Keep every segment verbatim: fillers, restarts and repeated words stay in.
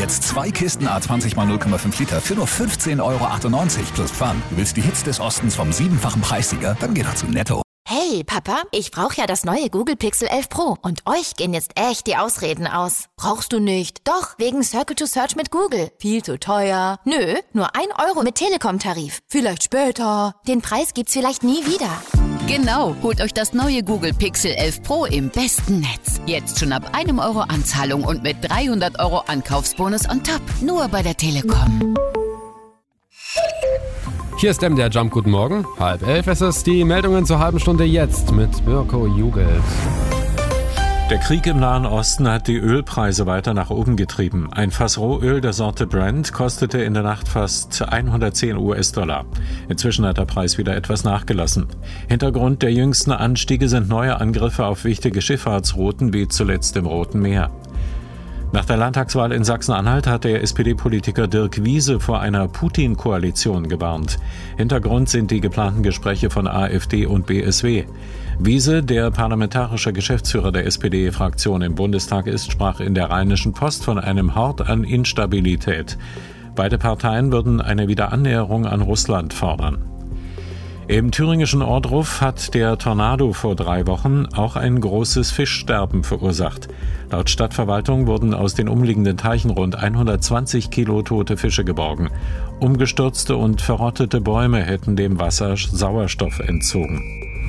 Jetzt zwei Kisten A zwanzig mal null Komma fünf Liter für nur fünfzehn Euro achtundneunzig plus Pfand. Du willst die Hits des Ostens vom siebenfachen Preissieger? Dann geh doch zu Netto. Hey, Papa, ich brauche ja das neue Google Pixel elf Pro und euch gehen jetzt echt die Ausreden aus. Brauchst du nicht? Doch, wegen Circle to Search mit Google. Viel zu teuer. Nö, nur ein Euro mit Telekom-Tarif. Vielleicht später. Den Preis gibt's vielleicht nie wieder. Genau, holt euch das neue Google Pixel elf Pro im besten Netz. Jetzt schon ab einem Euro Anzahlung und mit dreihundert Euro Ankaufsbonus on top. Nur bei der Telekom. Hier ist M D R Jump, guten Morgen. Halb elf ist es, die Meldungen zur halben Stunde jetzt mit Mirko Jugelt. Der Krieg im Nahen Osten hat die Ölpreise weiter nach oben getrieben. Ein Fass Rohöl der Sorte Brent kostete in der Nacht fast hundertzehn US-Dollar. Inzwischen hat der Preis wieder etwas nachgelassen. Hintergrund der jüngsten Anstiege sind neue Angriffe auf wichtige Schifffahrtsrouten wie zuletzt im Roten Meer. Nach der Landtagswahl in Sachsen-Anhalt hat der S P D-Politiker Dirk Wiese vor einer Putin-Koalition gewarnt. Hintergrund sind die geplanten Gespräche von AfD und B S W. Wiese, der parlamentarische Geschäftsführer der S P D-Fraktion im Bundestag ist, sprach in der Rheinischen Post von einem Hort an Instabilität. Beide Parteien würden eine Wiederannäherung an Russland fordern. Im thüringischen Ohrdruf hat der Tornado vor drei Wochen auch ein großes Fischsterben verursacht. Laut Stadtverwaltung wurden aus den umliegenden Teichen rund hundertzwanzig Kilo tote Fische geborgen. Umgestürzte und verrottete Bäume hätten dem Wasser Sauerstoff entzogen.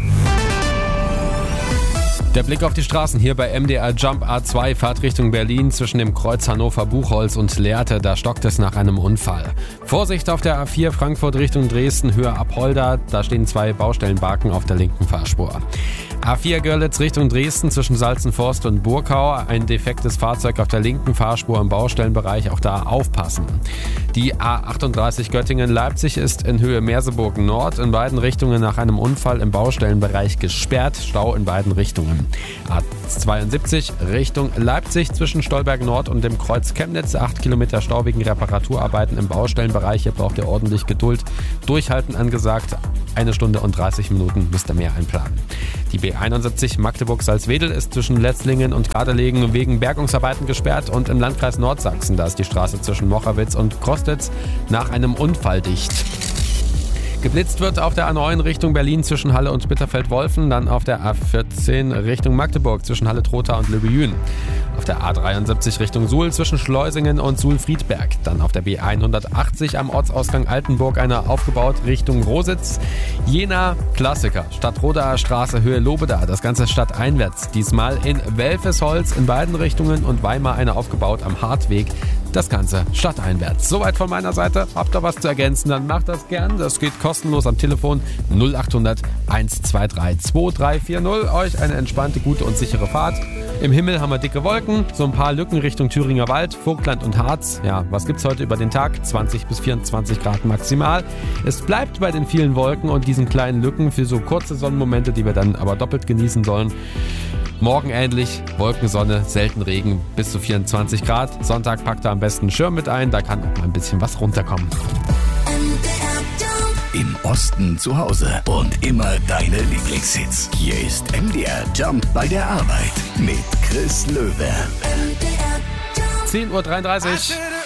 Der Blick auf die Straßen hier bei M D R Jump A zwei, Fahrt Richtung Berlin zwischen dem Kreuz Hannover-Buchholz und Lehrte, da stockt es nach einem Unfall. Vorsicht auf der A vier Frankfurt Richtung Dresden, Höhe Apolda, da stehen zwei Baustellenbarken auf der linken Fahrspur. A vier Görlitz Richtung Dresden zwischen Salzenforst und Burkau, ein defektes Fahrzeug auf der linken Fahrspur im Baustellenbereich, auch da aufpassen. Die A achtunddreißig Göttingen-Leipzig ist in Höhe Merseburg Nord in beiden Richtungen nach einem Unfall im Baustellenbereich gesperrt, Stau in beiden Richtungen. A zweiundsiebzig Richtung Leipzig zwischen Stolberg Nord und dem Kreuz Chemnitz, acht Kilometer Stau wegen Reparaturarbeiten im Baustellenbereich, hier braucht ihr ordentlich Geduld. Durchhalten angesagt, eine Stunde und dreißig Minuten müsst ihr mehr einplanen. Die B einundsiebzig Magdeburg-Salzwedel ist zwischen Letzlingen und Gardelegen wegen Bergungsarbeiten gesperrt und im Landkreis Nordsachsen, da ist die Straße zwischen Mochawitz und Krostitz nach einem Unfall dicht. Geblitzt wird auf der A neun Richtung Berlin zwischen Halle und Bitterfeld-Wolfen, dann auf der A vierzehn Richtung Magdeburg zwischen Halle-Trotha und Löbejün. Auf der A dreiundsiebzig Richtung Suhl zwischen Schleusingen und Suhl-Friedberg. Dann auf der B hundertachtzig am Ortsausgang Altenburg einer aufgebaut Richtung Rositz. Jena, Klassiker, Stadtrodaer Straße, Höhe Lobeda, das Ganze stadteinwärts. Diesmal in Welfesholz in beiden Richtungen und Weimar eine aufgebaut am Hartweg. Das Ganze stadteinwärts. Soweit von meiner Seite. Habt ihr was zu ergänzen, dann macht das gern. Das geht kostenlos am Telefon null achthundert eins zwei drei zwei drei vier null. Euch eine entspannte, gute und sichere Fahrt. Im Himmel haben wir dicke Wolken, so ein paar Lücken Richtung Thüringer Wald, Vogtland und Harz. Ja, was gibt's heute über den Tag? zwanzig bis vierundzwanzig Grad maximal. Es bleibt bei den vielen Wolken und diesen kleinen Lücken für so kurze Sonnenmomente, die wir dann aber doppelt genießen sollen. Morgen ähnlich, Wolkensonne, selten Regen, bis zu vierundzwanzig Grad. Sonntag packt er am besten einen Schirm mit ein, da kann auch mal ein bisschen was runterkommen. Im Osten zu Hause und immer deine Lieblingshits. Hier ist M D R Jump bei der Arbeit mit Chris Löwe. zehn Uhr dreiunddreißig.